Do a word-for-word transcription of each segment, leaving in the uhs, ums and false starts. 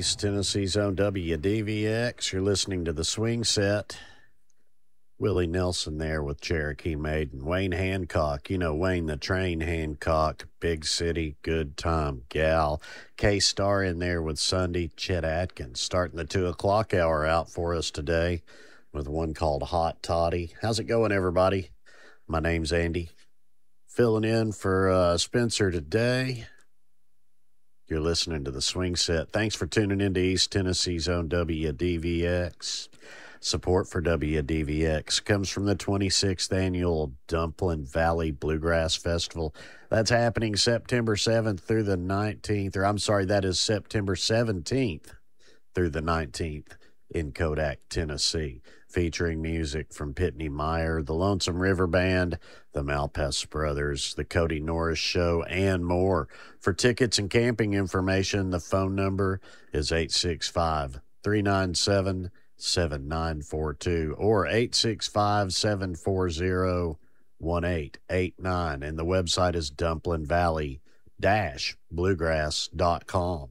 East Tennessee's own W D V X. You're listening to the Swing Set. Willie Nelson there with Cherokee Maiden. Wayne Hancock, you know Wayne the Train Hancock, Big City, Good Time Gal. K-Star in there with Sunday. Chet Atkins starting the two o'clock hour out for us today with one called Hot Toddy. How's it going, everybody? My name's Andy. Filling in for uh, Spencer today. You're listening to the Swing Set. Thanks for tuning in to East Tennessee's own W D V X. Support for W D V X comes from the twenty-sixth Annual Dumpling Valley Bluegrass Festival. That's happening September seventh through the nineteenth, or I'm sorry, that is September seventeenth through the nineteenth in Kodak, Tennessee, featuring music from Pitney Meyer, the Lonesome River Band, the Malpass Brothers, the Cody Norris Show, and more. For tickets and camping information, the phone number is eight six five, three nine seven, seven nine four two or eight six five, seven four zero, one eight eight nine, and the website is dumpling valley dash bluegrass dot com.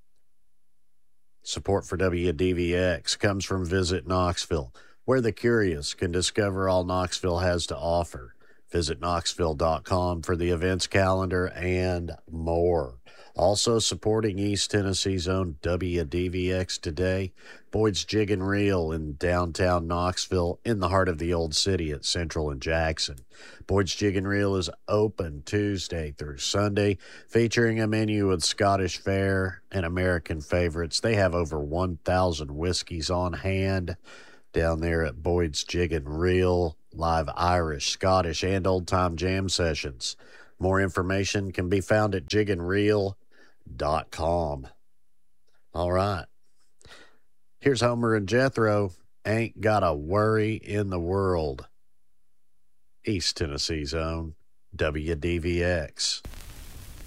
Support for W D V X comes from Visit Knoxville, where the curious can discover all Knoxville has to offer. Visit knoxville dot com for the events calendar and more. Also supporting East Tennessee's own W D V X today, Boyd's Jig and Reel in downtown Knoxville, in the heart of the old city at Central and Jackson. Boyd's Jig and Reel is open Tuesday through Sunday, featuring a menu with Scottish fare and American favorites. They have over one thousand whiskeys on hand down there at Boyd's Jig and Reel. Live Irish, Scottish, and old-time jam sessions. More information can be found at jig and reel dot com. All right. Here's Homer and Jethro. Ain't got a worry in the world. East Tennessee's own W D V X.